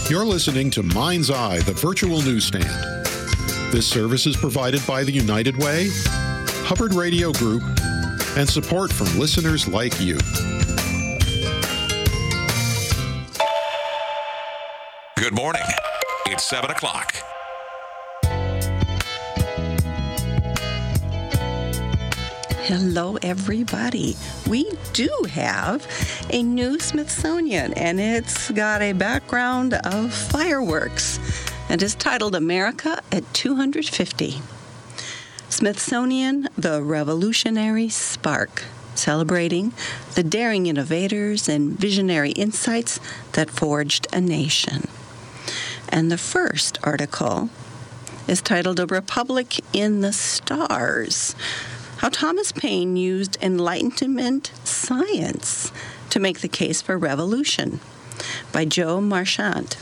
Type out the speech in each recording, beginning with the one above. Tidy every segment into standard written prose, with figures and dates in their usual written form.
You're listening to Mind's Eye, the virtual newsstand. This service is provided by the United Way, Hubbard Radio Group, and support from listeners like you. Good morning. It's 7 o'clock. Hello, everybody. We do have a new Smithsonian, and it's got a background of fireworks, and is titled America at 250. Smithsonian, the Revolutionary Spark, celebrating the daring innovators and visionary insights that forged a nation. And the first article is titled A Republic in the Stars, how Thomas Paine used Enlightenment science to make the case for revolution, by Joe Marchant.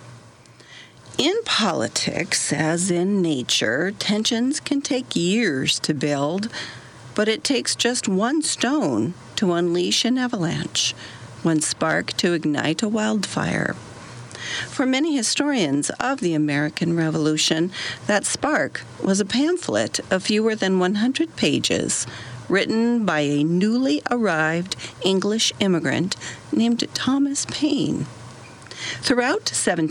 In politics, as in nature, tensions can take years to build, but it takes just one stone to unleash an avalanche, one spark to ignite a wildfire. For many historians of the American Revolution, that spark was a pamphlet of fewer than 100 pages, written by a newly arrived English immigrant named Thomas Paine. Throughout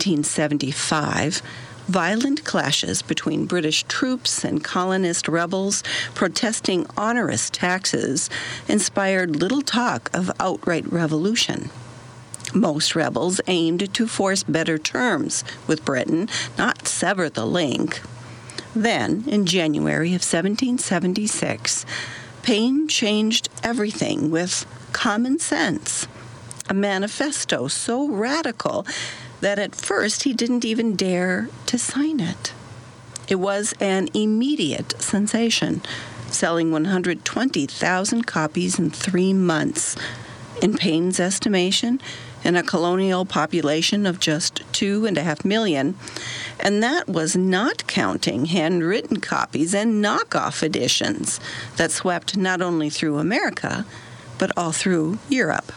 1775, violent clashes between British troops and colonist rebels protesting onerous taxes inspired little talk of outright revolution. Most rebels aimed to force better terms with Britain, not sever the link. Then, in January of 1776, Paine changed everything with Common Sense, a manifesto so radical that at first he didn't even dare to sign it. It was an immediate sensation, selling 120,000 copies in 3 months. In Paine's estimation, in a colonial population of just 2.5 million, and that was not counting handwritten copies and knockoff editions that swept not only through America, but all through Europe.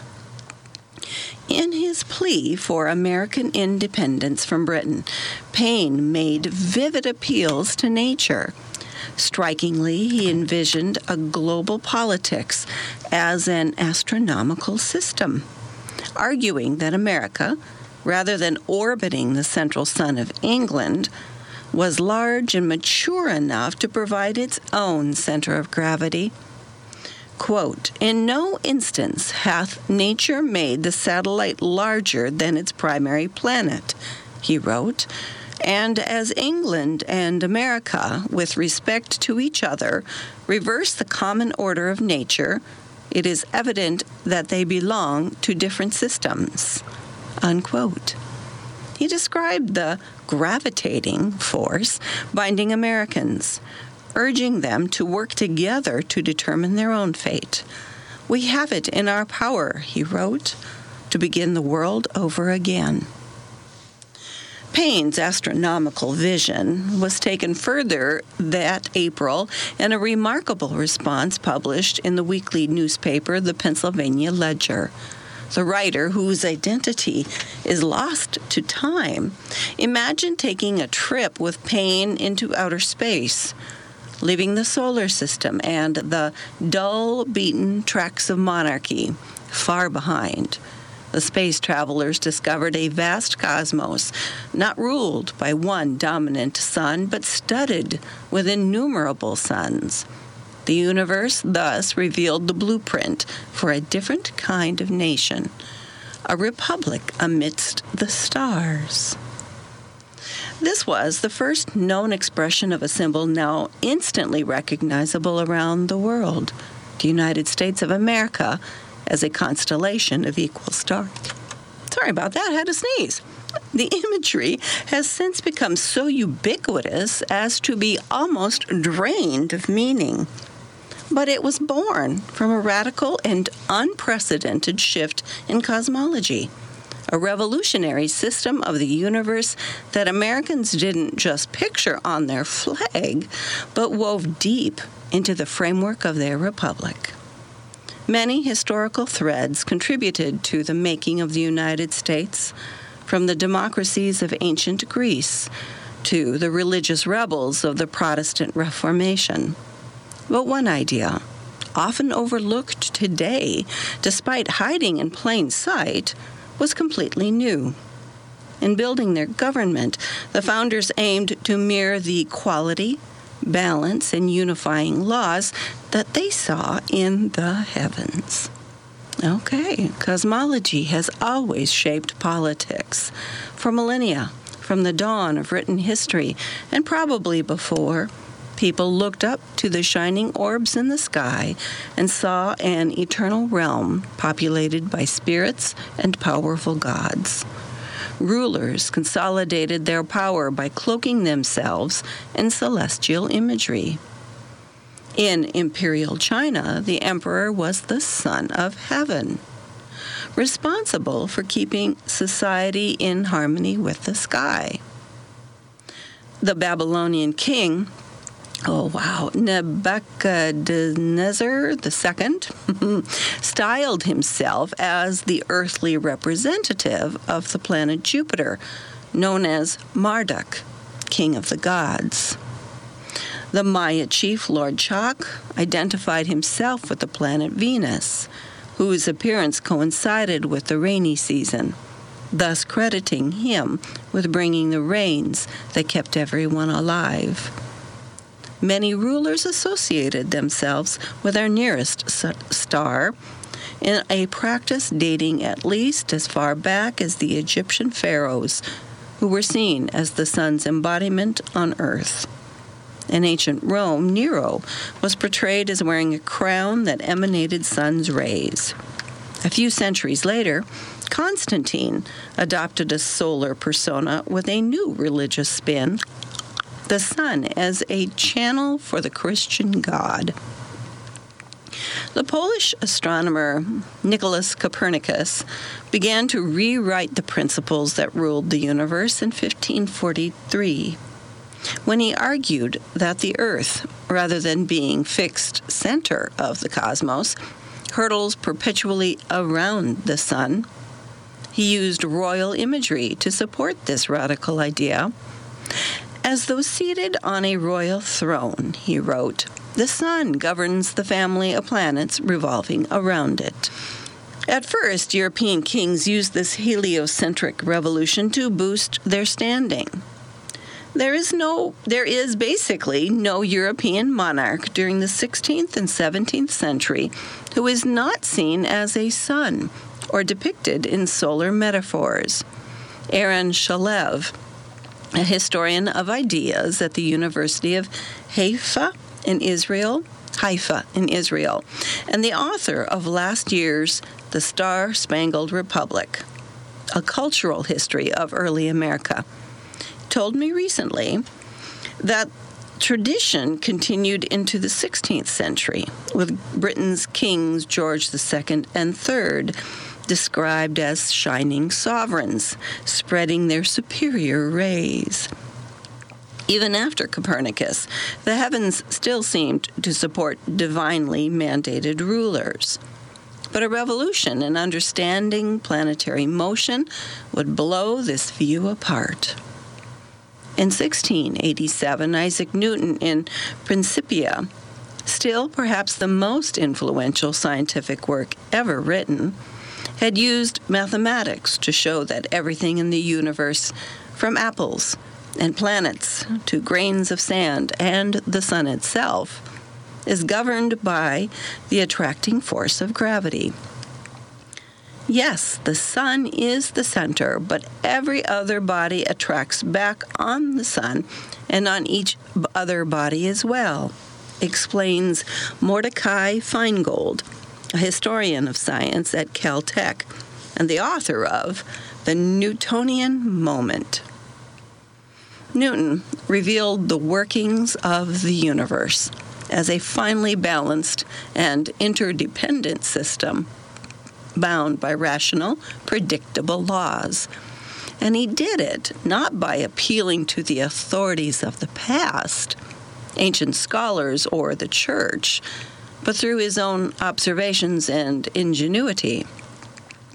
In his plea for American independence from Britain, Paine made vivid appeals to nature. Strikingly, he envisioned a global politics as an astronomical system, arguing that America, rather than orbiting the central sun of England, was large and mature enough to provide its own center of gravity. Quote, "In no instance hath nature made the satellite larger than its primary planet," he wrote, "and as England and America, with respect to each other, reverse the common order of nature, it is evident that they belong to different systems," unquote. He described the gravitating force binding Americans, urging them to work together to determine their own fate. "We have it in our power," he wrote, "to begin the world over again." Paine's astronomical vision was taken further that April in a remarkable response published in the weekly newspaper, the Pennsylvania Ledger. The writer, whose identity is lost to time, imagined taking a trip with Paine into outer space, leaving the solar system and the dull, beaten tracks of monarchy far behind. The space travelers discovered a vast cosmos, not ruled by one dominant sun, but studded with innumerable suns. The universe thus revealed the blueprint for a different kind of nation, a republic amidst the stars. This was the first known expression of a symbol now instantly recognizable around the world, the United States of America, as a constellation of equal stars. Sorry about that, I had to sneeze. The imagery has since become so ubiquitous as to be almost drained of meaning. But it was born from a radical and unprecedented shift in cosmology, a revolutionary system of the universe that Americans didn't just picture on their flag, but wove deep into the framework of their republic. Many historical threads contributed to the making of the United States, from the democracies of ancient Greece to the religious rebels of the Protestant Reformation. But one idea, often overlooked today, despite hiding in plain sight, was completely new. In building their government, the founders aimed to mirror the quality, balance, and unifying laws that they saw in the heavens. Okay, cosmology has always shaped politics. For millennia, from the dawn of written history, and probably before, people looked up to the shining orbs in the sky and saw an eternal realm populated by spirits and powerful gods. Rulers consolidated their power by cloaking themselves in celestial imagery. In imperial China, the emperor was the son of heaven, responsible for keeping society in harmony with the sky. The Babylonian king, Nebuchadnezzar II, styled himself as the earthly representative of the planet Jupiter, known as Marduk, king of the gods. The Maya chief Lord Chak identified himself with the planet Venus, whose appearance coincided with the rainy season, thus crediting him with bringing the rains that kept everyone alive. Many rulers associated themselves with our nearest star, in a practice dating at least as far back as the Egyptian pharaohs, who were seen as the sun's embodiment on earth. In ancient Rome, Nero was portrayed as wearing a crown that emanated sun's rays. A few centuries later, Constantine adopted a solar persona with a new religious spin, the sun as a channel for the Christian God. The Polish astronomer Nicholas Copernicus began to rewrite the principles that ruled the universe in 1543. When he argued that the Earth, rather than being fixed center of the cosmos, hurtles perpetually around the sun. He used royal imagery to support this radical idea. As though seated on a royal throne, he wrote, "The sun governs the family of planets revolving around it." At first, European kings used this heliocentric revolution to boost their standing. There is basically no European monarch during the 16th and 17th century who is not seen as a sun or depicted in solar metaphors. Aaron Shalev, a historian of ideas at the University of Haifa in Israel, and the author of last year's The Star-Spangled Republic, A Cultural History of Early America, told me recently that tradition continued into the 16th century, with Britain's kings George II and III described as shining sovereigns, spreading their superior rays. Even after Copernicus, the heavens still seemed to support divinely mandated rulers. But a revolution in understanding planetary motion would blow this view apart. In 1687, Isaac Newton in Principia, still perhaps the most influential scientific work ever written, had used mathematics to show that everything in the universe, from apples and planets to grains of sand and the sun itself, is governed by the attracting force of gravity. Yes, the sun is the center, but every other body attracts back on the sun and on each other body as well, explains Mordecai Feingold, a historian of science at Caltech and the author of The Newtonian Moment. Newton revealed the workings of the universe as a finely balanced and interdependent system, bound by rational, predictable laws. And he did it not by appealing to the authorities of the past, ancient scholars, or the church, but through his own observations and ingenuity.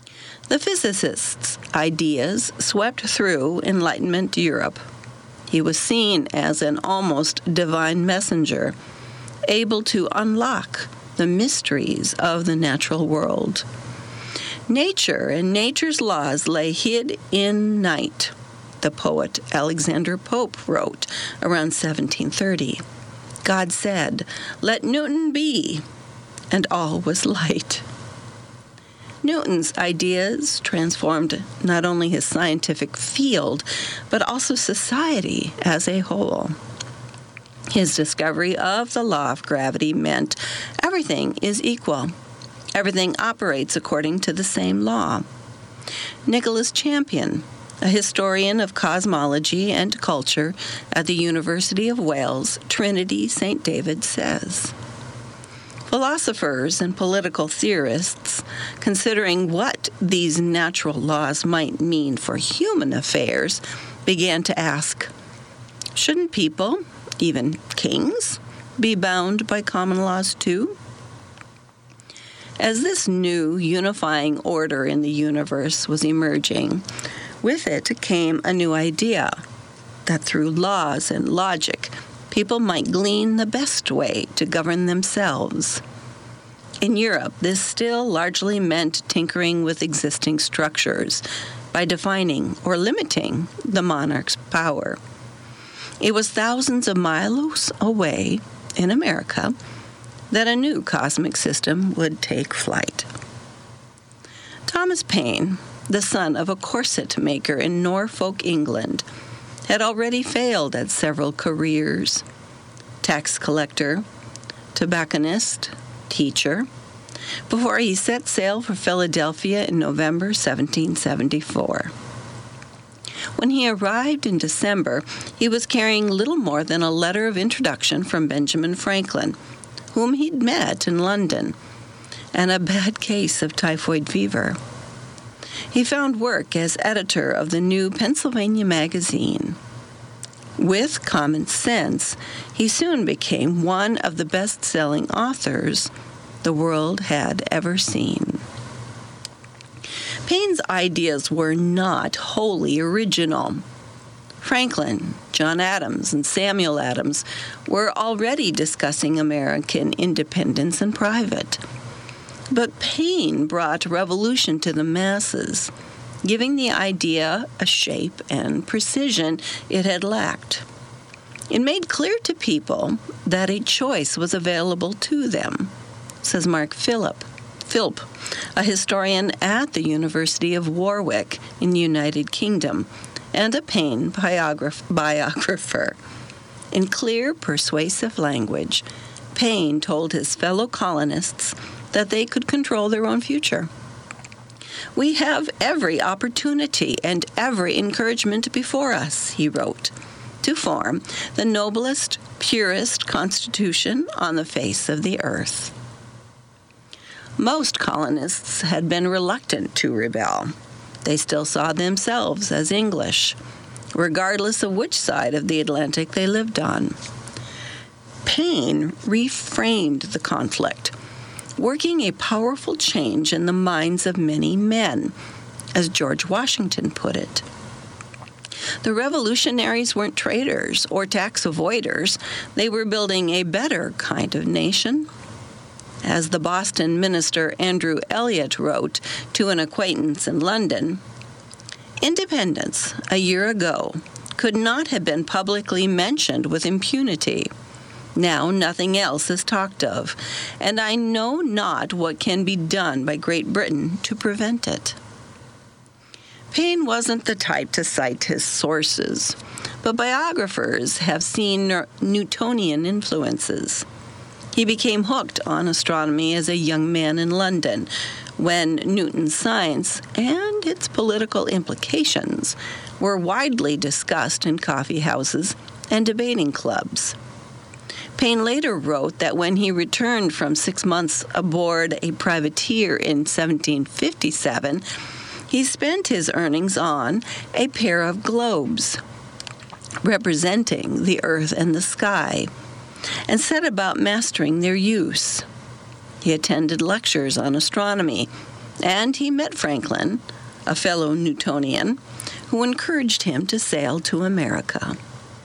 The physicist's ideas swept through Enlightenment Europe. He was seen as an almost divine messenger, able to unlock the mysteries of the natural world. Nature and nature's laws lay hid in night, the poet Alexander Pope wrote around 1730. God said, "Let Newton be," and all was light. Newton's ideas transformed not only his scientific field, but also society as a whole. His discovery of the law of gravity meant everything is equal. Everything operates according to the same law. Nicholas Champion, a historian of cosmology and culture at the University of Wales, Trinity, St. David, says, philosophers and political theorists, considering what these natural laws might mean for human affairs, began to ask, shouldn't people, even kings, be bound by common laws too? As this new unifying order in the universe was emerging, with it came a new idea that through laws and logic, people might glean the best way to govern themselves. In Europe, this still largely meant tinkering with existing structures by defining or limiting the monarch's power. It was thousands of miles away in America that a new cosmic system would take flight. Thomas Paine, the son of a corset maker in Norfolk, England, had already failed at several careers: tax collector, tobacconist, teacher, before he set sail for Philadelphia in November 1774. When he arrived in December, he was carrying little more than a letter of introduction from Benjamin Franklin, whom he'd met in London, and a bad case of typhoid fever. He found work as editor of the new Pennsylvania Magazine. With common sense, he soon became one of the best-selling authors the world had ever seen. Paine's ideas were not wholly original. Franklin, John Adams, and Samuel Adams were already discussing American independence in private. But Paine brought revolution to the masses, giving the idea a shape and precision it had lacked. It made clear to people that a choice was available to them, says Mark Philp, a historian at the University of Warwick in the United Kingdom, and a Paine biographer. In clear, persuasive language, Paine told his fellow colonists that they could control their own future. "We have every opportunity and every encouragement before us," he wrote, "to form the noblest, purest constitution on the face of the earth." Most colonists had been reluctant to rebel. They still saw themselves as English, regardless of which side of the Atlantic they lived on. Paine reframed the conflict, working a powerful change in the minds of many men, as George Washington put it. The revolutionaries weren't traitors or tax avoiders. They were building a better kind of nation. As the Boston minister Andrew Elliot wrote to an acquaintance in London, "Independence, a year ago, could not have been publicly mentioned with impunity. Now nothing else is talked of, and I know not what can be done by Great Britain to prevent it." Paine wasn't the type to cite his sources, but biographers have seen Newtonian influences. He became hooked on astronomy as a young man in London, when Newton's science and its political implications were widely discussed in coffee houses and debating clubs. Paine later wrote that when he returned from 6 months aboard a privateer in 1757, he spent his earnings on a pair of globes representing the earth and the sky, and set about mastering their use. He attended lectures on astronomy, and he met Franklin, a fellow Newtonian, who encouraged him to sail to America.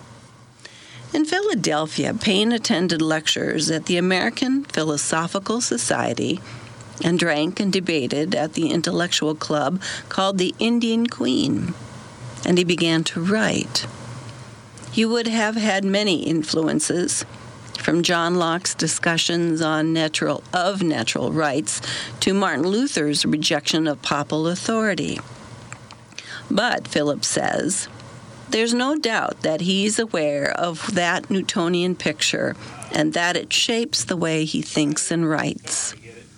In Philadelphia, Paine attended lectures at the American Philosophical Society and drank and debated at the intellectual club called the Indian Queen, and he began to write. He would have had many influences, from John Locke's discussions on natural rights to Martin Luther's rejection of papal authority. But, Phillips says, there's no doubt that he's aware of that Newtonian picture and that it shapes the way he thinks and writes.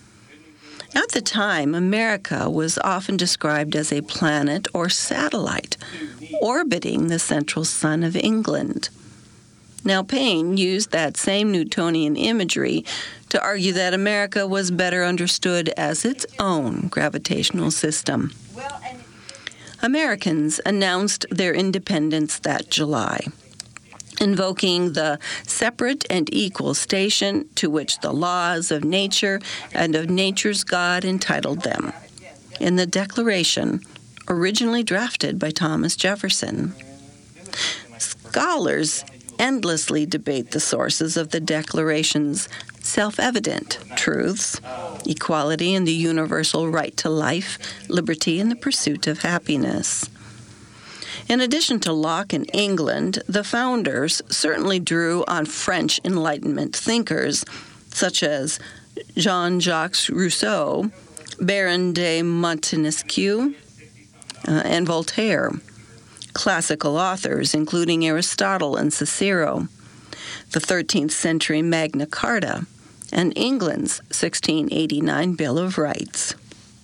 At the time, America was often described as a planet or satellite orbiting the central sun of England. Now, Paine used that same Newtonian imagery to argue that America was better understood as its own gravitational system. Americans announced their independence that July, invoking the separate and equal station to which the laws of nature and of nature's God entitled them, in the Declaration originally drafted by Thomas Jefferson. Scholars endlessly debate the sources of the Declaration's self-evident truths: equality and the universal right to life, liberty, and the pursuit of happiness. In addition to Locke and England, the founders certainly drew on French Enlightenment thinkers such as Jean-Jacques Rousseau, Baron de Montesquieu, and Voltaire, classical authors including Aristotle and Cicero, the 13th century Magna Carta, and England's 1689 Bill of Rights.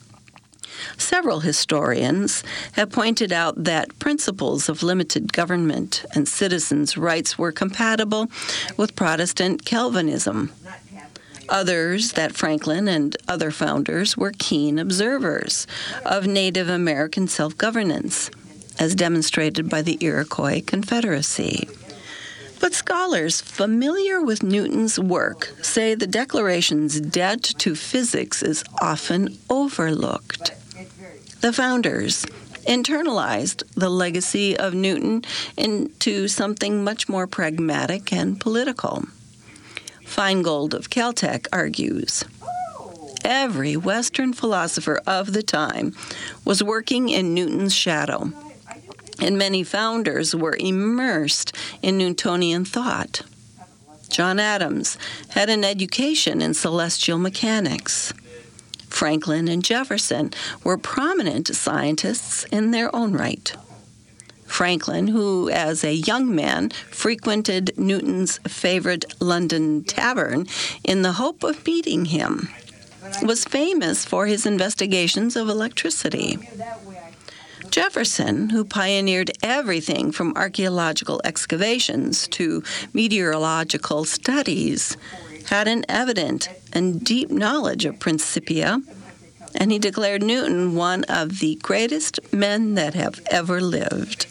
Several historians have pointed out that principles of limited government and citizens' rights were compatible with Protestant Calvinism. Others that Franklin and other founders were keen observers of Native American self-governance, as demonstrated by the Iroquois Confederacy. But scholars familiar with Newton's work say the Declaration's debt to physics is often overlooked. The founders internalized the legacy of Newton into something much more pragmatic and political. Feingold of Caltech argues, every Western philosopher of the time was working in Newton's shadow, and many founders were immersed in Newtonian thought. John Adams had an education in celestial mechanics. Franklin and Jefferson were prominent scientists in their own right. Franklin, who as a young man frequented Newton's favorite London tavern in the hope of meeting him, was famous for his investigations of electricity. Jefferson, who pioneered everything from archaeological excavations to meteorological studies, had an evident and deep knowledge of Principia, and he declared Newton one of the greatest men that have ever lived.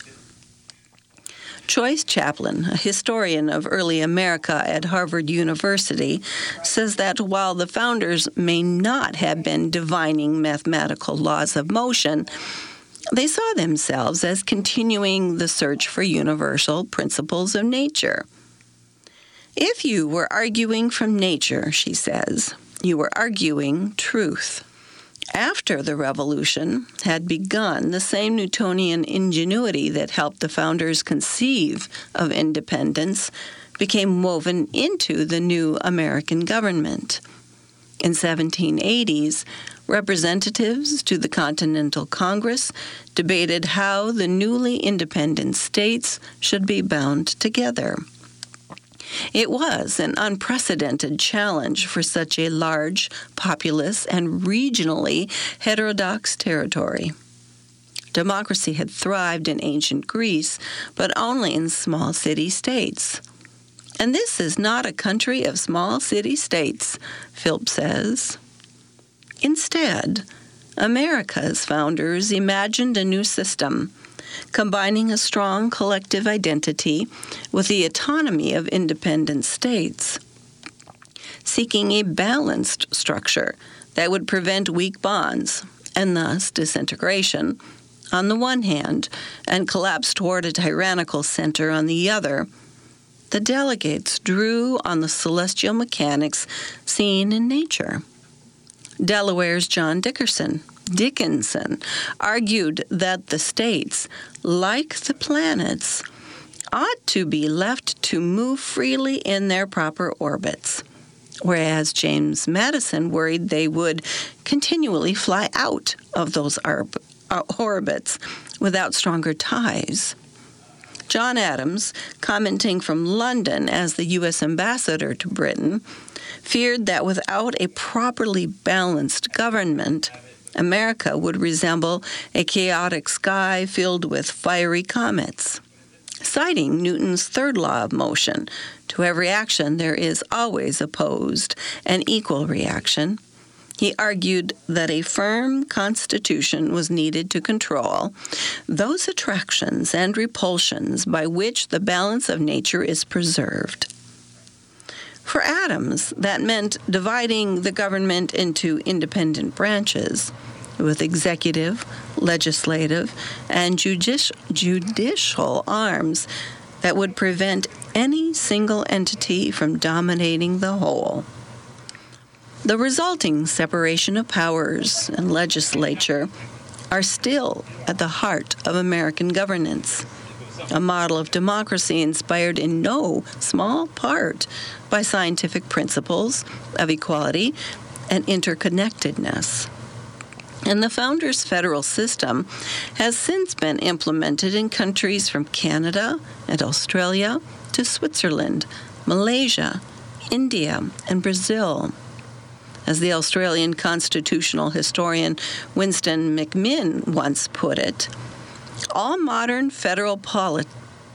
Joyce Chaplin, a historian of early America at Harvard University, says that while the founders may not have been divining mathematical laws of motion, they saw themselves as continuing the search for universal principles of nature. If you were arguing from nature, she says, you were arguing truth. After the revolution had begun, the same Newtonian ingenuity that helped the founders conceive of independence became woven into the new American government. In 1780s, representatives to the Continental Congress debated how the newly independent states should be bound together. It was an unprecedented challenge for such a large, populous, and regionally heterodox territory. Democracy had thrived in ancient Greece, but only in small city-states. And this is not a country of small city-states, Philp says. Instead, America's founders imagined a new system, combining a strong collective identity with the autonomy of independent states, seeking a balanced structure that would prevent weak bonds and thus disintegration, on the one hand, and collapse toward a tyrannical center on the other, the delegates drew on the celestial mechanics seen in nature. Delaware's John Dickinson argued that the states, like the planets, ought to be left to move freely in their proper orbits, whereas James Madison worried they would continually fly out of those orbits without stronger ties. John Adams, commenting from London as the U.S. ambassador to Britain, feared that without a properly balanced government, America would resemble a chaotic sky filled with fiery comets. Citing Newton's third law of motion, to every action there is always opposed an equal reaction, he argued that a firm constitution was needed to control those attractions and repulsions by which the balance of nature is preserved. For Adams, that meant dividing the government into independent branches, with executive, legislative, and judicial arms that would prevent any single entity from dominating the whole. The resulting separation of powers and legislature are still at the heart of American governance, a model of democracy inspired in no small part by scientific principles of equality and interconnectedness. And the Founders' federal system has since been implemented in countries from Canada and Australia to Switzerland, Malaysia, India, and Brazil. As the Australian constitutional historian Winston McMinn once put it, all modern federal polities,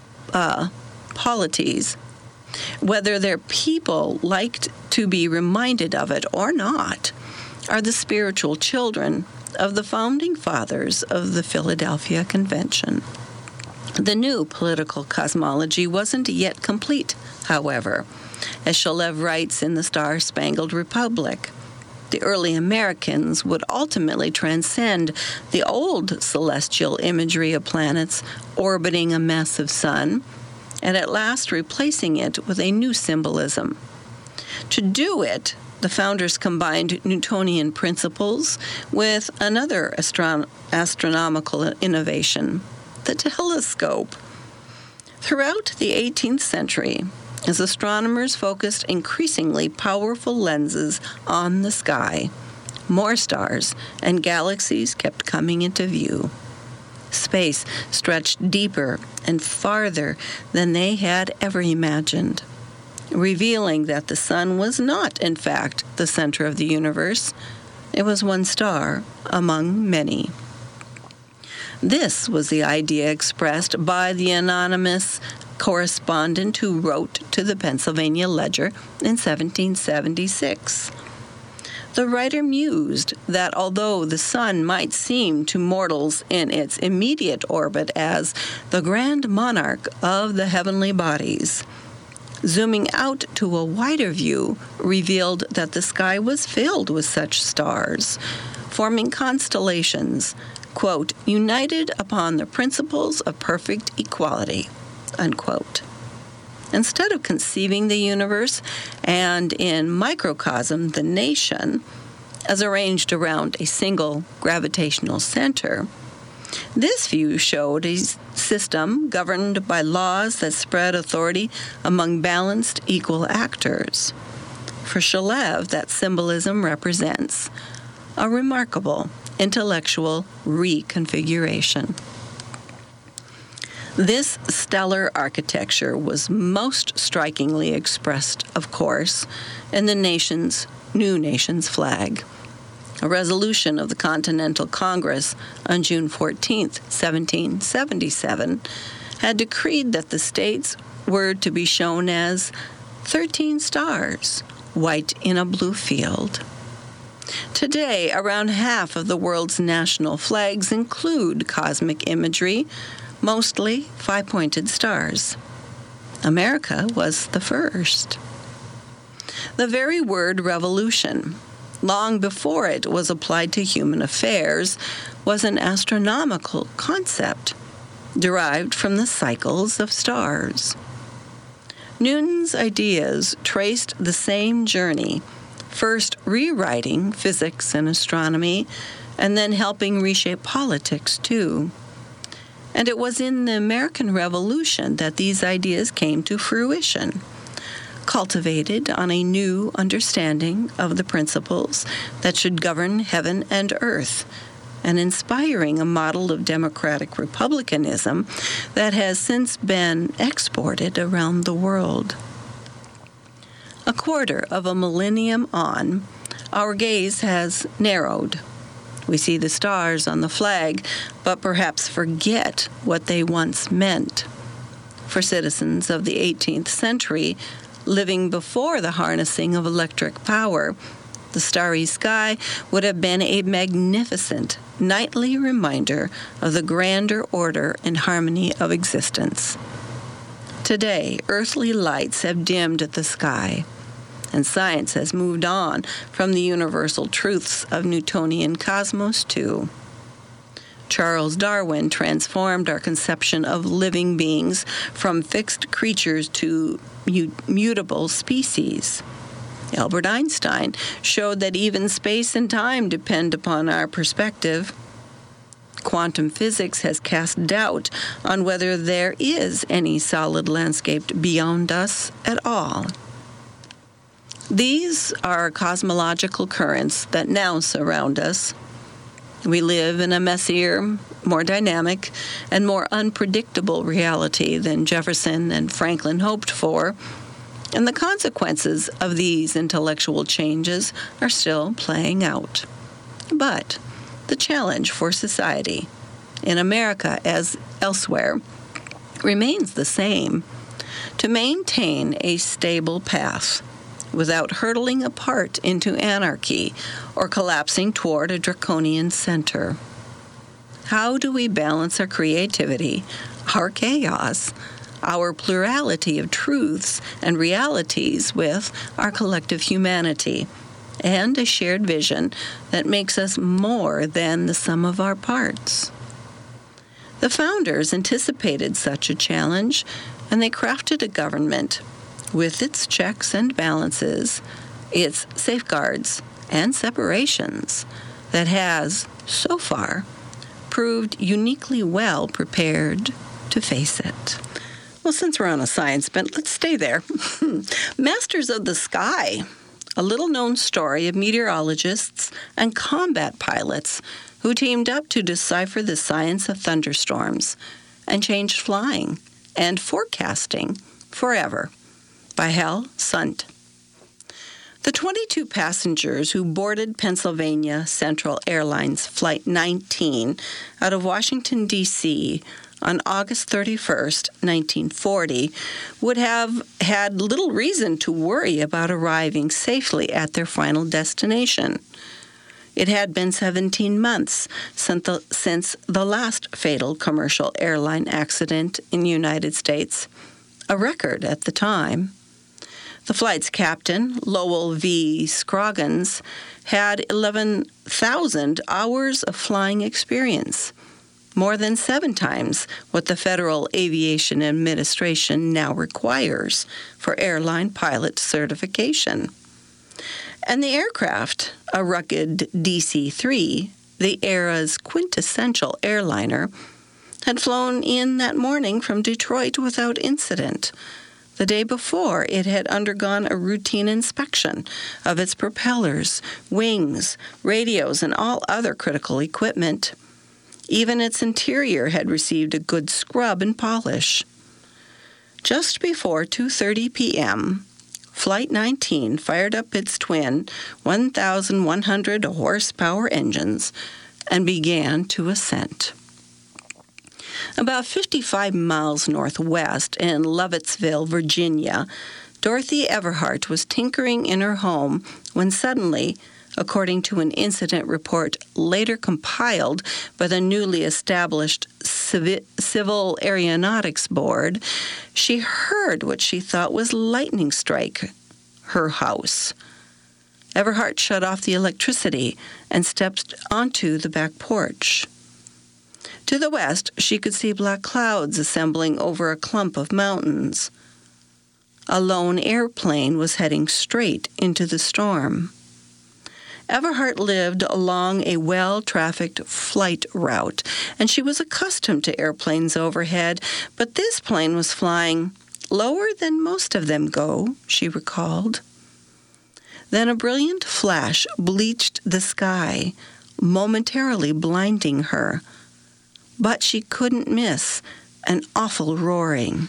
whether their people liked to be reminded of it or not, are the spiritual children of the founding fathers of the Philadelphia Convention. The new political cosmology wasn't yet complete, however. As Shalev writes in The Star-Spangled Republic, the early Americans would ultimately transcend the old celestial imagery of planets orbiting a massive sun, and at last replacing it with a new symbolism. To do it, the founders combined Newtonian principles with another astronomical innovation, the telescope. Throughout the 18th century, as astronomers focused increasingly powerful lenses on the sky, more stars and galaxies kept coming into view. Space stretched deeper and farther than they had ever imagined, revealing that the sun was not, in fact, the center of the universe. It was one star among many. This was the idea expressed by the anonymous correspondent who wrote to the Pennsylvania Ledger in 1776. The writer mused that although the sun might seem to mortals in its immediate orbit as the grand monarch of the heavenly bodies, zooming out to a wider view revealed that the sky was filled with such stars, forming constellations, quote, united upon the principles of perfect equality, unquote. Instead of conceiving the universe and in microcosm the nation as arranged around a single gravitational center, this view showed a system governed by laws that spread authority among balanced, equal actors. For Shalev, that symbolism represents a remarkable intellectual reconfiguration. This stellar architecture was most strikingly expressed, of course, in the new nation's flag. A resolution of the Continental Congress on June 14, 1777, had decreed that the states were to be shown as 13 stars, white in a blue field. Today, around half of the world's national flags include cosmic imagery, mostly five-pointed stars. America was the first. The very word revolution long before it was applied to human affairs, was an astronomical concept derived from the cycles of stars. Newton's ideas traced the same journey, first rewriting physics and astronomy, and then helping reshape politics too. And it was in the American Revolution that these ideas came to fruition, cultivated on a new understanding of the principles that should govern heaven and earth, and inspiring a model of democratic republicanism that has since been exported around the world. A quarter of a millennium on, our gaze has narrowed. We see the stars on the flag, but perhaps forget what they once meant. For citizens of the 18th century, living before the harnessing of electric power, the starry sky would have been a magnificent nightly reminder of the grander order and harmony of existence. Today, earthly lights have dimmed the sky, and science has moved on from the universal truths of Newtonian cosmos too. Charles Darwin transformed our conception of living beings from fixed creatures to mutable species. Albert Einstein showed that even space and time depend upon our perspective. Quantum physics has cast doubt on whether there is any solid landscape beyond us at all. These are cosmological currents that now surround us. We live in a messier, more dynamic, and more unpredictable reality than Jefferson and Franklin hoped for, and the consequences of these intellectual changes are still playing out. But the challenge for society, in America as elsewhere, remains the same: to maintain a stable path without hurtling apart into anarchy or collapsing toward a draconian center. How do we balance our creativity, our chaos, our plurality of truths and realities with our collective humanity and a shared vision that makes us more than the sum of our parts? The founders anticipated such a challenge, and they crafted a government with its checks and balances, its safeguards and separations, that has, so far, proved uniquely well prepared to face it. Well, since we're on a science bent, let's stay there. Masters of the Sky, a little-known story of meteorologists and combat pilots who teamed up to decipher the science of thunderstorms and changed flying and forecasting forever, by Hal Sundt. The 22 passengers who boarded Pennsylvania Central Airlines Flight 19 out of Washington, D.C. on August 31st, 1940, would have had little reason to worry about arriving safely at their final destination. It had been 17 months since the last fatal commercial airline accident in the United States, a record at the time. The flight's captain, Lowell V. Scroggins, had 11,000 hours of flying experience, more than 7 times what the Federal Aviation Administration now requires for airline pilot certification. And the aircraft, a rugged DC-3, the era's quintessential airliner, had flown in that morning from Detroit without incident. The day before, it had undergone a routine inspection of its propellers, wings, radios, and all other critical equipment. Even its interior had received a good scrub and polish. Just before 2:30 p.m., Flight 19 fired up its twin 1,100 horsepower engines and began to ascent. About 55 miles northwest in Lovettsville, Virginia, Dorothy Everhart was tinkering in her home when suddenly, according to an incident report later compiled by the newly established Civil Aeronautics Board, she heard what she thought was lightning strike her house. Everhart shut off the electricity and stepped onto the back porch. To the west, she could see black clouds assembling over a clump of mountains. A lone airplane was heading straight into the storm. Everhart lived along a well-trafficked flight route, and she was accustomed to airplanes overhead, but this plane was flying lower than most of them go, she recalled. Then a brilliant flash bleached the sky, momentarily blinding her. But she couldn't miss an awful roaring.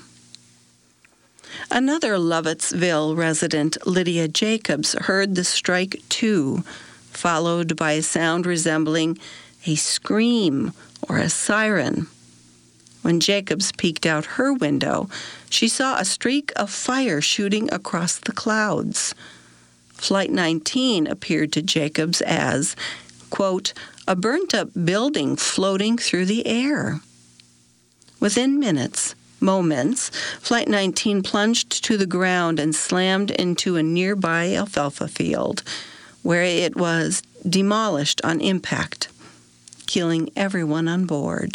Another Lovettsville resident, Lydia Jacobs, heard the strike too, followed by a sound resembling a scream or a siren. When Jacobs peeked out her window, she saw a streak of fire shooting across the clouds. Flight 19 appeared to Jacobs as, quote, a burnt-up building floating through the air. Within moments, Flight 19 plunged to the ground and slammed into a nearby alfalfa field, where it was demolished on impact, killing everyone on board.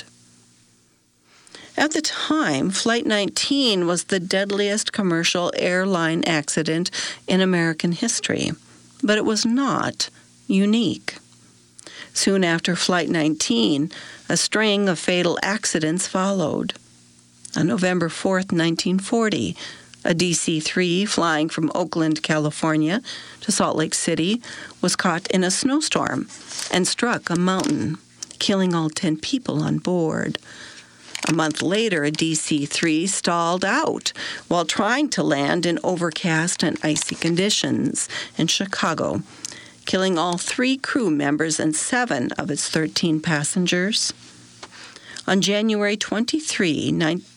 At the time, Flight 19 was the deadliest commercial airline accident in American history, but it was not unique. Soon after Flight 19, a string of fatal accidents followed. On November 4, 1940, a DC-3 flying from Oakland, California to Salt Lake City was caught in a snowstorm and struck a mountain, killing all 10 people on board. A month later, a DC-3 stalled out while trying to land in overcast and icy conditions in Chicago, killing all 3 crew members and 7 of its 13 passengers. On January 23,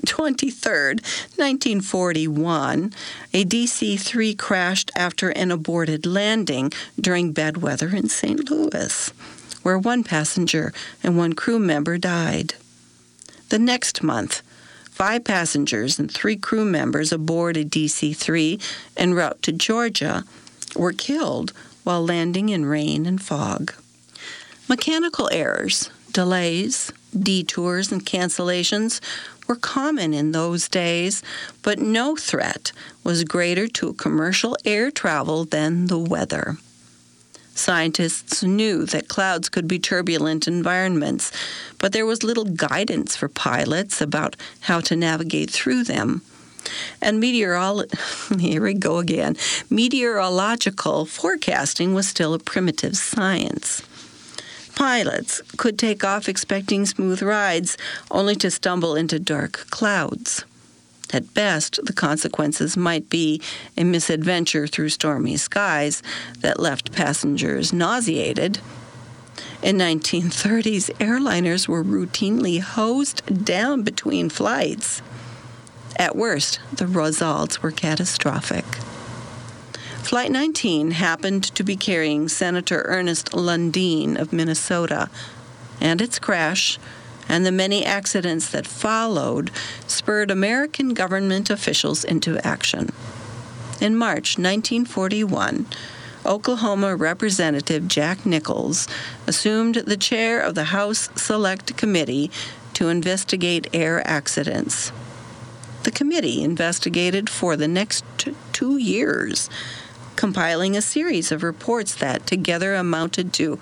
1941, a DC-3 crashed after an aborted landing during bad weather in St. Louis, where 1 passenger and 1 crew member died. The next month, 5 passengers and 3 crew members aboard a DC-3 en route to Georgia were killed while landing in rain and fog. Mechanical errors, delays, detours, and cancellations were common in those days, but no threat was greater to commercial air travel than the weather. Scientists knew that clouds could be turbulent environments, but there was little guidance for pilots about how to navigate through them. And meteorological forecasting was still a primitive science. Pilots could take off expecting smooth rides, only to stumble into dark clouds. At best, the consequences might be a misadventure through stormy skies that left passengers nauseated. In 1930s, airliners were routinely hosed down between flights. At worst, the results were catastrophic. Flight 19 happened to be carrying Senator Ernest Lundeen of Minnesota, and its crash and the many accidents that followed spurred American government officials into action. In March 1941, Oklahoma Representative Jack Nichols assumed the chair of the House Select Committee to investigate air accidents. The committee investigated for the next 2 years, compiling a series of reports that together amounted to,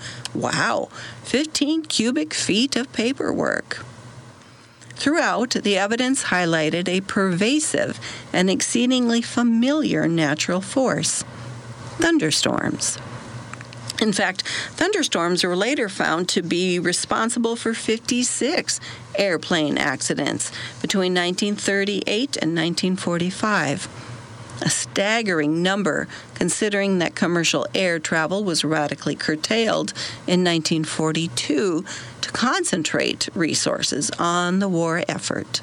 15 cubic feet of paperwork. Throughout, the evidence highlighted a pervasive and exceedingly familiar natural force: thunderstorms. In fact, thunderstorms were later found to be responsible for 56 airplane accidents between 1938 and 1945. A staggering number, considering that commercial air travel was radically curtailed in 1942 to concentrate resources on the war effort.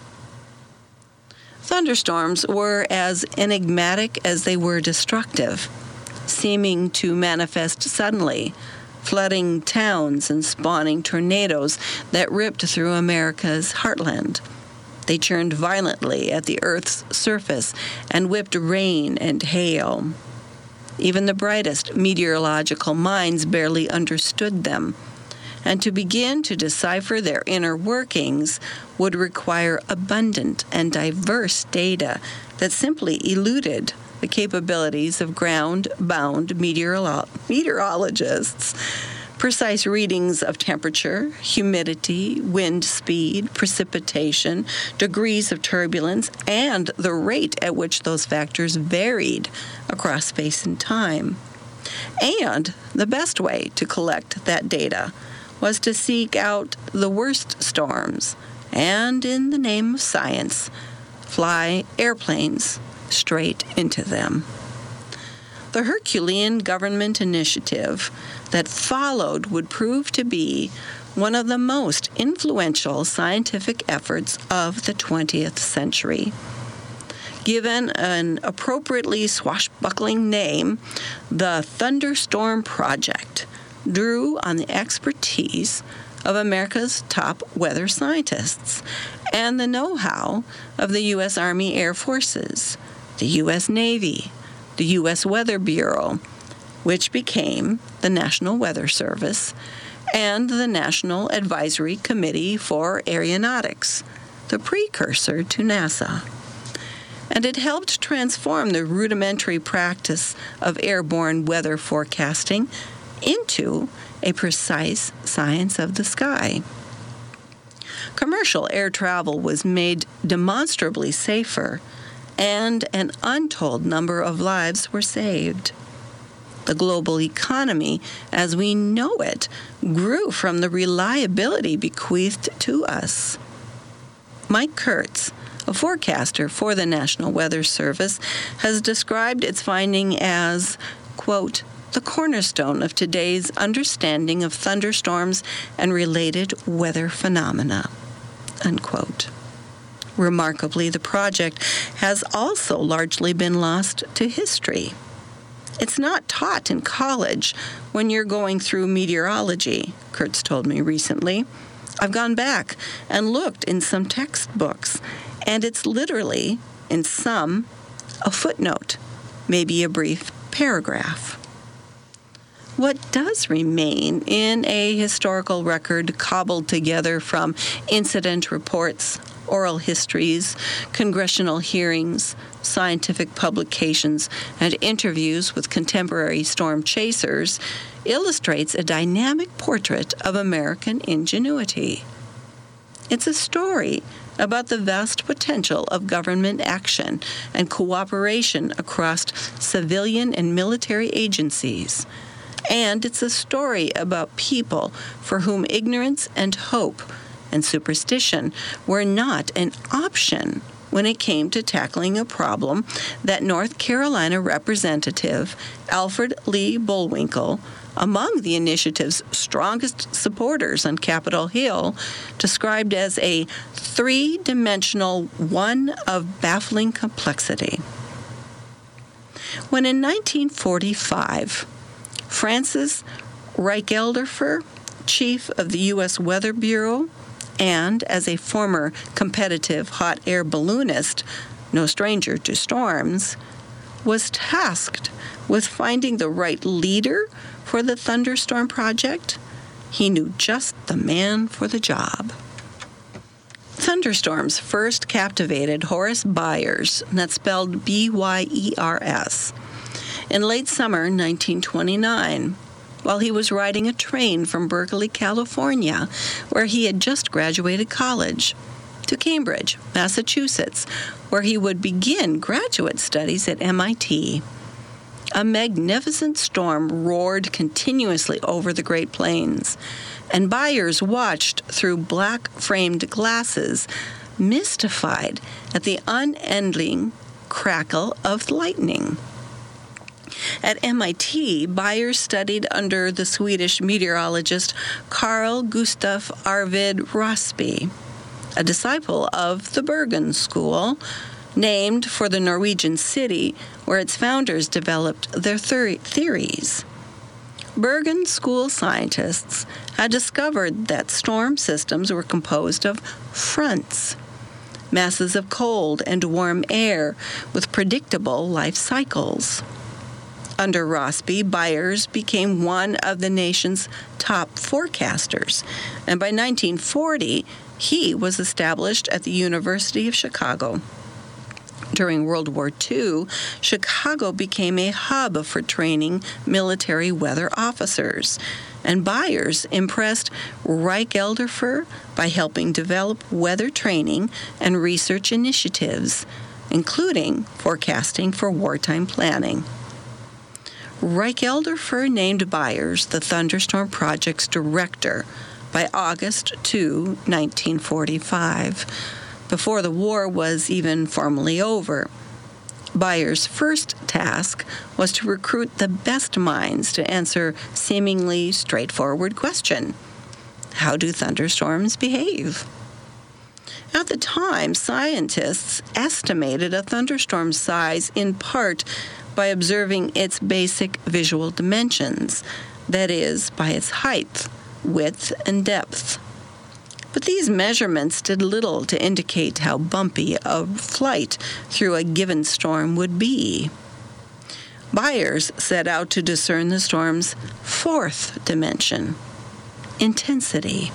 Thunderstorms were as enigmatic as they were destructive, seeming to manifest suddenly, flooding towns and spawning tornadoes that ripped through America's heartland. They churned violently at the Earth's surface and whipped rain and hail. Even the brightest meteorological minds barely understood them, and to begin to decipher their inner workings would require abundant and diverse data that simply eluded the capabilities of ground-bound meteorologists. Precise readings of temperature, humidity, wind speed, precipitation, degrees of turbulence, and the rate at which those factors varied across space and time. And the best way to collect that data was to seek out the worst storms and, in the name of science, fly airplanes straight into them. The Herculean government initiative that followed would prove to be one of the most influential scientific efforts of the 20th century. Given an appropriately swashbuckling name, the Thunderstorm Project drew on the expertise of America's top weather scientists and the know-how of the U.S. Army Air Forces, the U.S. Navy, the U.S. Weather Bureau, which became the National Weather Service, and the National Advisory Committee for Aeronautics, the precursor to NASA. And it helped transform the rudimentary practice of airborne weather forecasting into a precise science of the sky. Commercial air travel was made demonstrably safer, and an untold number of lives were saved. The global economy, as we know it, grew from the reliability bequeathed to us. Mike Kurtz, a forecaster for the National Weather Service, has described its finding as, quote, the cornerstone of today's understanding of thunderstorms and related weather phenomena, unquote. Remarkably, the project has also largely been lost to history. It's not taught in college when you're going through meteorology, Kurtz told me recently. I've gone back and looked in some textbooks, and it's literally, in some, a footnote, maybe a brief paragraph. What does remain in a historical record cobbled together from incident reports, oral histories, congressional hearings, scientific publications, and interviews with contemporary storm chasers illustrates a dynamic portrait of American ingenuity. It's a story about the vast potential of government action and cooperation across civilian and military agencies. And it's a story about people for whom ignorance and hope and superstition were not an option when it came to tackling a problem that North Carolina Representative Alfred Lee Bullwinkle, among the initiative's strongest supporters on Capitol Hill, described as a three-dimensional one of baffling complexity. When in 1945, Francis Reichelderfer, chief of the U.S. Weather Bureau, and as a former competitive hot air balloonist, no stranger to storms, was tasked with finding the right leader for the Thunderstorm Project, he knew just the man for the job. Thunderstorms first captivated Horace Byers, that's spelled B-Y-E-R-S, in late summer 1929, while he was riding a train from Berkeley, California, where he had just graduated college, to Cambridge, Massachusetts, where he would begin graduate studies at MIT. A magnificent storm roared continuously over the Great Plains, and Byers watched through black-framed glasses, mystified at the unending crackle of lightning. At MIT, Byers studied under the Swedish meteorologist Carl Gustaf Arvid Rossby, a disciple of the Bergen School, named for the Norwegian city where its founders developed their theories. Bergen School scientists had discovered that storm systems were composed of fronts, masses of cold and warm air with predictable life cycles. Under Rossby, Byers became one of the nation's top forecasters, and by 1940, he was established at the University of Chicago. During World War II, Chicago became a hub for training military weather officers, and Byers impressed Reich-Elderfer by helping develop weather training and research initiatives, including forecasting for wartime planning. Reich-Elderfer named Byers the Thunderstorm Project's director by August 2, 1945, before the war was even formally over. Byers' first task was to recruit the best minds to answer seemingly straightforward question: how do thunderstorms behave? At the time, scientists estimated a thunderstorm's size in part by observing its basic visual dimensions, that is, by its height, width, and depth. But these measurements did little to indicate how bumpy a flight through a given storm would be. Byers set out to discern the storm's fourth dimension: intensity.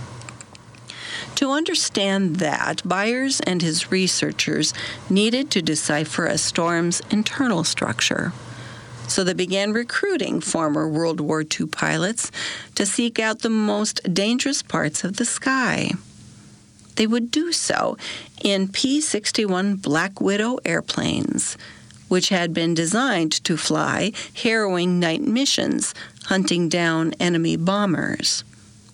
To understand that, Byers and his researchers needed to decipher a storm's internal structure. So they began recruiting former World War II pilots to seek out the most dangerous parts of the sky. They would do so in P-61 Black Widow airplanes, which had been designed to fly harrowing night missions, hunting down enemy bombers.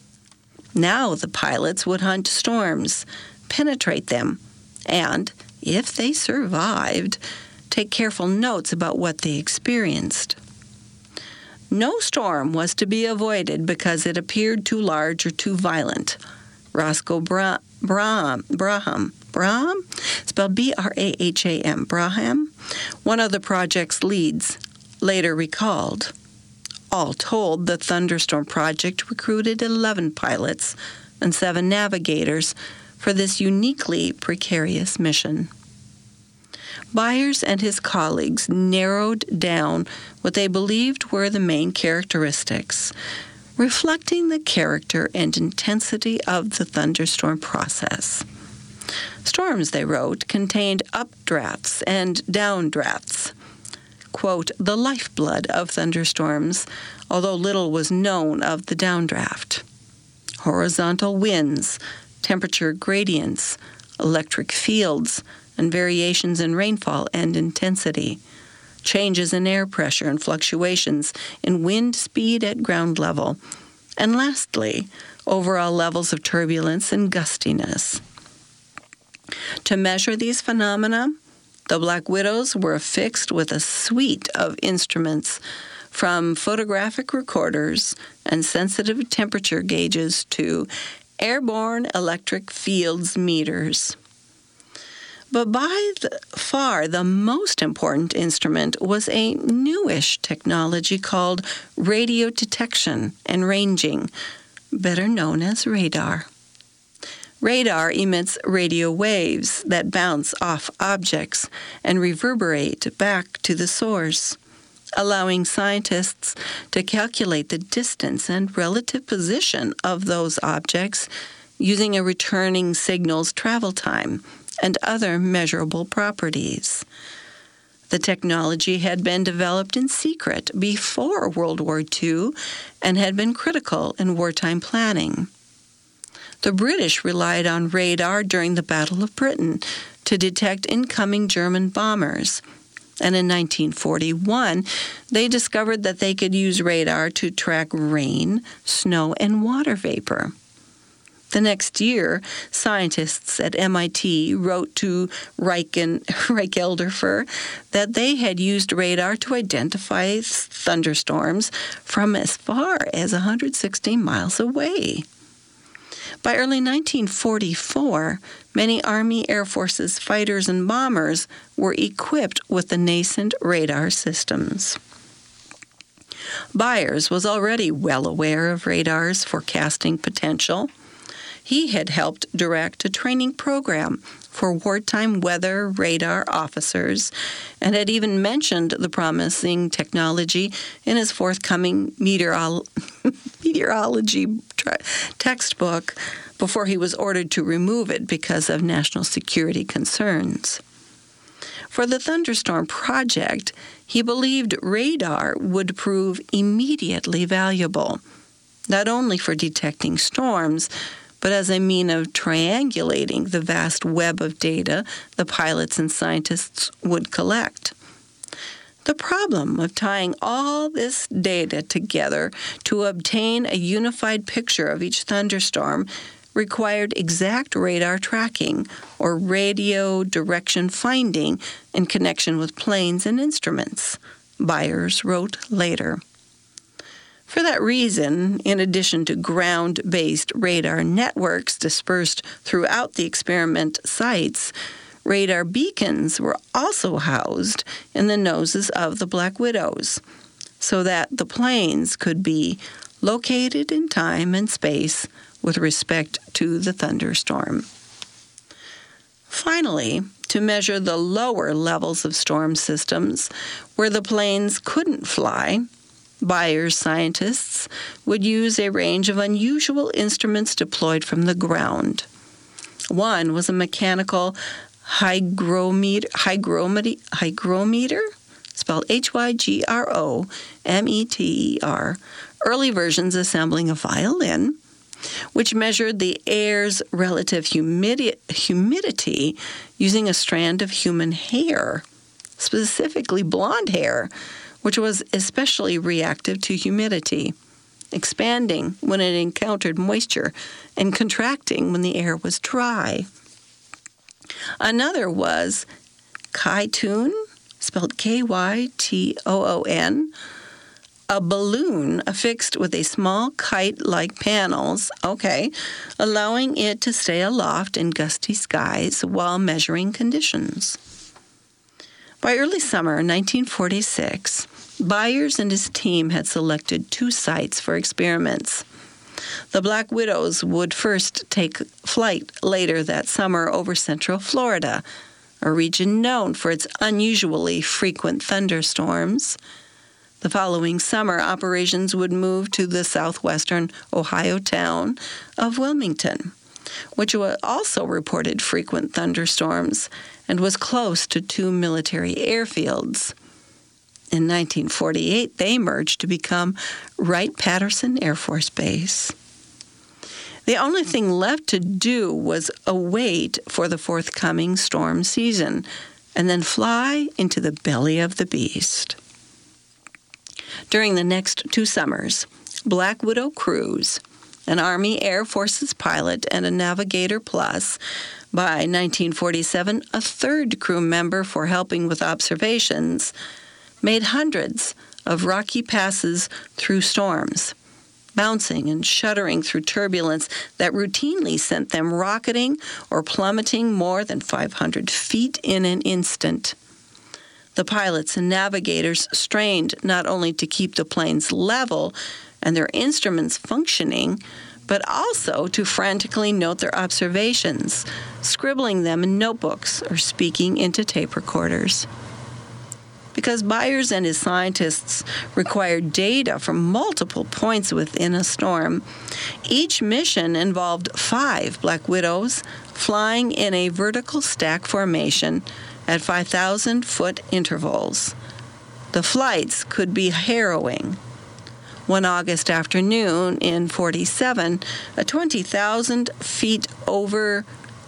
Now the pilots would hunt storms, penetrate them, and, if they survived, take careful notes about what they experienced. No storm was to be avoided because it appeared too large or too violent. Roscoe Braham, spelled B-R-A-H-A-M, Braham, one of the project's leads, later recalled. All told, the Thunderstorm Project recruited 11 pilots and 7 navigators for this uniquely precarious mission. Byers and his colleagues narrowed down what they believed were the main characteristics, reflecting the character and intensity of the thunderstorm process. Storms, they wrote, contained updrafts and downdrafts. Quote, the lifeblood of thunderstorms, although little was known of the downdraft. Horizontal winds, temperature gradients, electric fields, and variations in rainfall and intensity, changes in air pressure and fluctuations in wind speed at ground level, and lastly, overall levels of turbulence and gustiness. To measure these phenomena, the Black Widows were affixed with a suite of instruments, from photographic recorders and sensitive temperature gauges to airborne electric fields meters. But by far the most important instrument was a newish technology called radio detection and ranging, better known as radar. Radar emits radio waves that bounce off objects and reverberate back to the source, allowing scientists to calculate the distance and relative position of those objects using a returning signal's travel time and other measurable properties. The technology had been developed in secret before World War II and had been critical in wartime planning. The British relied on radar during the Battle of Britain to detect incoming German bombers, and in 1941, they discovered that they could use radar to track rain, snow, and water vapor. The next year, scientists at MIT wrote to Reich-Elderfer that they had used radar to identify thunderstorms from as far as 116 miles away. By early 1944, many Army Air Force's fighters and bombers were equipped with the nascent radar systems. Byers was already well aware of radar's forecasting potential. He had helped direct a training program for wartime weather radar officers and had even mentioned the promising technology in his forthcoming meteorology textbook before he was ordered to remove it because of national security concerns. For the thunderstorm project, he believed radar would prove immediately valuable, not only for detecting storms, but as a means of triangulating the vast web of data the pilots and scientists would collect. The problem of tying all this data together to obtain a unified picture of each thunderstorm required exact radar tracking or radio direction finding in connection with planes and instruments, Byers wrote later. For that reason, in addition to ground-based radar networks dispersed throughout the experiment sites, radar beacons were also housed in the noses of the Black Widows, so that the planes could be located in time and space with respect to the thunderstorm. Finally, to measure the lower levels of storm systems where the planes couldn't fly, Byers scientists would use a range of unusual instruments deployed from the ground. One was a mechanical hygrometer, spelled Hygrometer, early versions assembling a violin, which measured the air's relative humidity using a strand of human hair, specifically blonde hair, which was especially reactive to humidity, expanding when it encountered moisture and contracting when the air was dry. Another was Kytoon, spelled Kytoon, a balloon affixed with a small kite-like panels, allowing it to stay aloft in gusty skies while measuring conditions. By early summer 1946, Byers and his team had selected 2 sites for experiments. The Black Widows would first take flight later that summer over central Florida, a region known for its unusually frequent thunderstorms. The following summer, operations would move to the southwestern Ohio town of Wilmington, which also reported frequent thunderstorms and was close to 2 military airfields. In 1948, they merged to become Wright-Patterson Air Force Base. The only thing left to do was await for the forthcoming storm season and then fly into the belly of the beast. During the next 2 summers, Black Widow crews, an Army Air Forces pilot and a Navigator Plus, by 1947, a 3rd crew member for helping with observations, made hundreds of rocky passes through storms, bouncing and shuddering through turbulence that routinely sent them rocketing or plummeting more than 500 feet in an instant. The pilots and navigators strained not only to keep the planes level and their instruments functioning, but also to frantically note their observations, scribbling them in notebooks or speaking into tape recorders. Because Byers and his scientists required data from multiple points within a storm, each mission involved 5 Black Widows flying in a vertical stack formation at 5,000-foot intervals. The flights could be harrowing. One August afternoon in 47, 20,000 feet over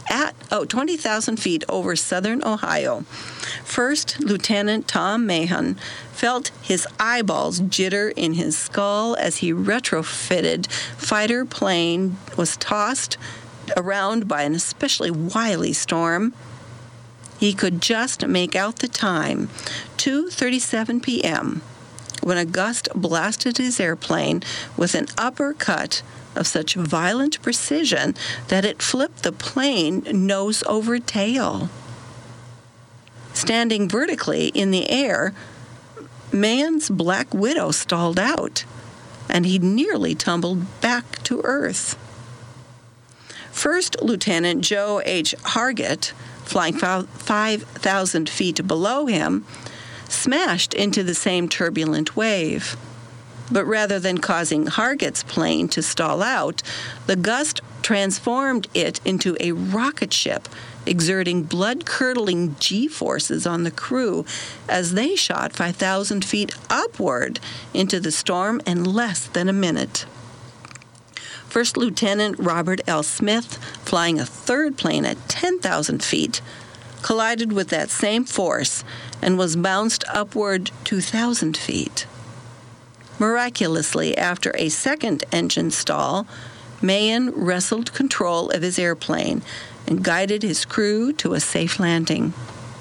southern Ohio, First Lieutenant Tom Mahon felt his eyeballs jitter in his skull as he retrofitted fighter plane was tossed around by an especially wily storm. He could just make out the time, 2:37 p.m., when a gust blasted his airplane with an uppercut of such violent precision that it flipped the plane nose over tail. Standing vertically in the air, Mahon's Black Widow stalled out, and he nearly tumbled back to earth. First Lieutenant Joe H. Hargett flying 5,000 feet below him, smashed into the same turbulent wave. But rather than causing Hargett's plane to stall out, the gust transformed it into a rocket ship, exerting blood-curdling G-forces on the crew as they shot 5,000 feet upward into the storm in less than a minute. First Lieutenant Robert L. Smith, flying a third plane at 10,000 feet, collided with that same force and was bounced upward 2,000 feet. Miraculously, after a second engine stall, Mahon wrestled control of his airplane and guided his crew to a safe landing.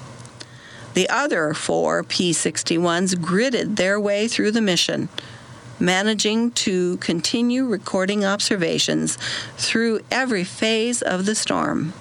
The other 4 P-61s gritted their way through the mission, managing to continue recording observations through every phase of the storm.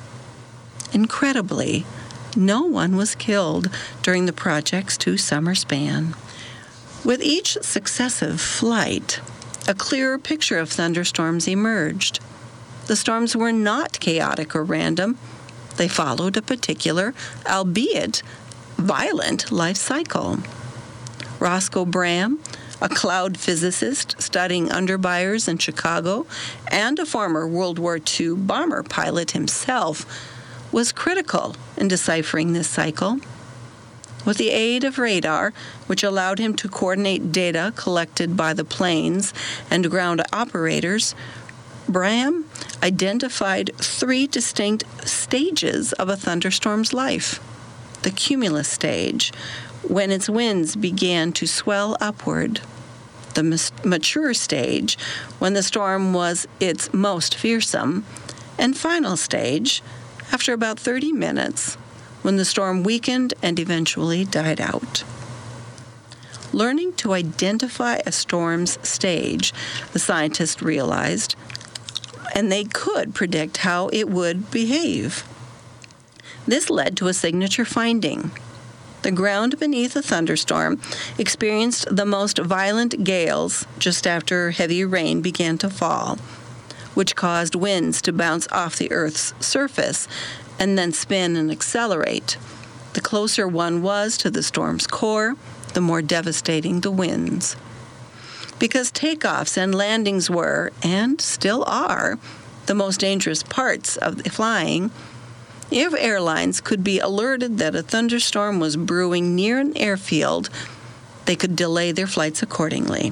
Incredibly, no one was killed during the project's 2-summer span. With each successive flight, a clearer picture of thunderstorms emerged. The storms were not chaotic or random. They followed a particular, albeit violent, life cycle. Roscoe Bram, a cloud physicist studying underbyers in Chicago and a former World War II bomber pilot himself, was critical in deciphering this cycle. With the aid of radar, which allowed him to coordinate data collected by the planes and ground operators, Bram identified 3 distinct stages of a thunderstorm's life. The cumulus stage, when its winds began to swell upward. The mature stage, when the storm was its most fearsome. And final stage, after about 30 minutes, when the storm weakened and eventually died out. Learning to identify a storm's stage, the scientists realized, and they could predict how it would behave. This led to a signature finding. The ground beneath a thunderstorm experienced the most violent gales just after heavy rain began to fall, which caused winds to bounce off the Earth's surface and then spin and accelerate. The closer one was to the storm's core, the more devastating the winds. Because takeoffs and landings were, and still are, the most dangerous parts of the flying, if airlines could be alerted that a thunderstorm was brewing near an airfield, they could delay their flights accordingly.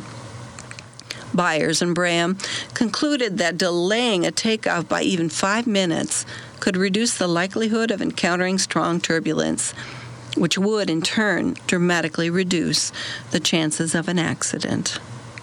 Byers and Bram concluded that delaying a takeoff by even 5 minutes could reduce the likelihood of encountering strong turbulence, which would in turn dramatically reduce the chances of an accident.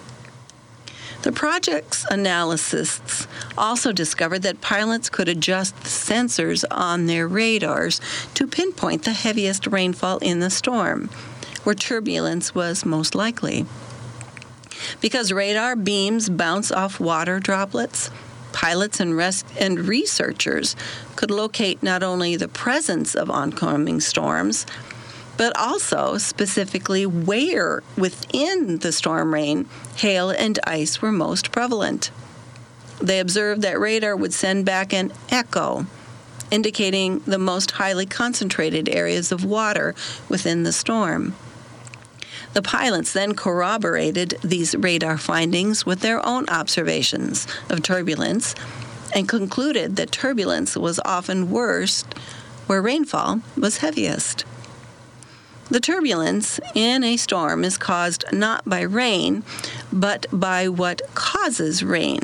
The project's analysts also discovered that pilots could adjust the sensors on their radars to pinpoint the heaviest rainfall in the storm, where turbulence was most likely. Because radar beams bounce off water droplets, pilots and researchers could locate not only the presence of oncoming storms, but also specifically where within the storm rain, hail and ice were most prevalent. They observed that radar would send back an echo, indicating the most highly concentrated areas of water within the storm. The pilots then corroborated these radar findings with their own observations of turbulence and concluded that turbulence was often worst where rainfall was heaviest. The turbulence in a storm is caused not by rain, but by what causes rain.